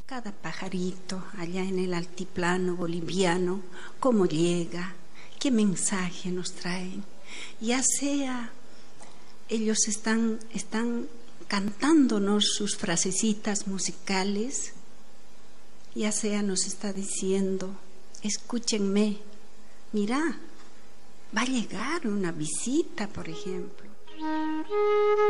cada pajarito allá en el altiplano boliviano, cómo llega, qué mensaje nos traen. Ya sea, ellos están cantándonos sus frasecitas musicales, ya sea nos está diciendo, escúchenme, mira, va a llegar una visita, por ejemplo.